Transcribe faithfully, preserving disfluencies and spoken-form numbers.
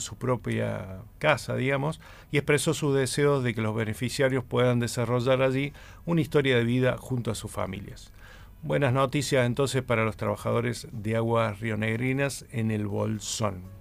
su propia casa, digamos, y expresó su deseo de que los beneficiarios puedan desarrollar allí una historia de vida junto a sus familias. Buenas noticias entonces para los trabajadores de Aguas Rionegrinas en el Bolsón.